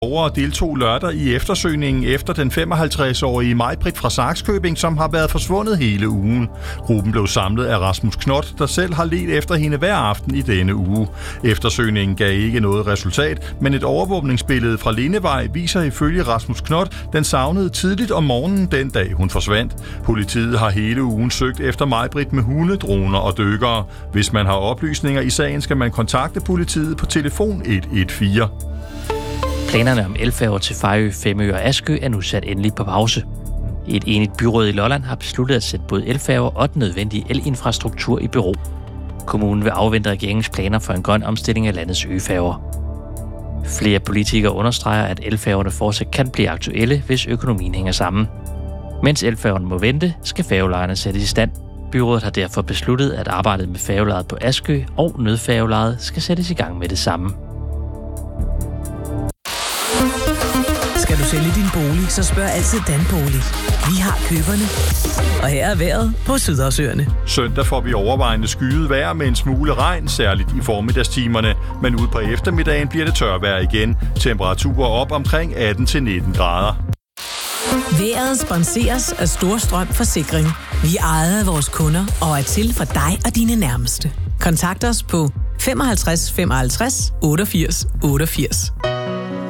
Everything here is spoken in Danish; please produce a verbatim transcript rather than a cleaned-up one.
Borgere deltog lørdag i eftersøgningen efter den femoghalvtreds-årige Maj-Britt fra Sakskøbing, som har været forsvundet hele ugen. Gruppen blev samlet af Rasmus Knott, der selv har ledt efter hende hver aften i denne uge. Eftersøgningen gav ikke noget resultat, men et overvågningsbillede fra Lindevej viser ifølge Rasmus Knott den savnede tidligt om morgenen den dag hun forsvandt. Politiet har hele ugen søgt efter Maj-Britt med hunde, droner og dykkere. Hvis man har oplysninger i sagen, skal man kontakte politiet på telefon et et fire. Planerne om elfærger til Fejø, Femø og Askø er nu sat endelig på pause. Et enigt byråd i Lolland har besluttet at sætte både elfærger og den nødvendige elinfrastruktur i bero. Kommunen vil afvente regeringens planer for en grøn omstilling af landets øfærger. Flere politikere understreger, at elfærgerne fortsat kan blive aktuelle, hvis økonomien hænger sammen. Mens elfærgerne må vente, skal færgelejerne sættes i stand. Byrådet har derfor besluttet, at arbejdet med færgelejet på Askø og nødfærgelejet skal sættes i gang med det samme. Skal du sælge din bolig, så spørg altid Danbolig. Vi har køberne. Og her er vejret på Sydhavsøerne. Søndag får vi overvejende skyet vejr med en smule regn, særligt i formiddagstimerne. Men ud på eftermiddagen bliver det tørvejr igen. Temperaturer op omkring atten til nitten grader. Vejret sponseres af Storstrøm Forsikring. Vi ejer af vores kunder og er til for dig og dine nærmeste. Kontakt os på femoghalvtreds femoghalvtreds otteogfirs otteogfirs.